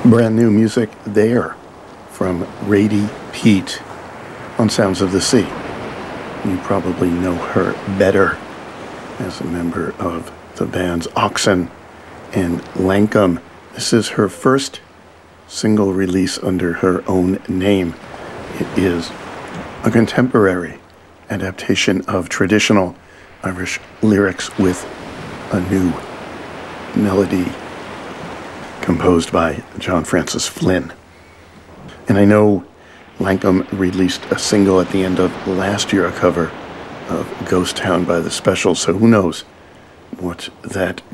Brand new music there from Rady Pete on Sounds of the Sea. You probably know her better as a member of the bands Oxen and Lankum. This is her first single release under her own name. It is a contemporary adaptation of traditional Irish lyrics with a new melody composed by John Francis Flynn. And I know Lankum released a single at the end of last year, a cover of Ghost Town by The Specials, so who knows what that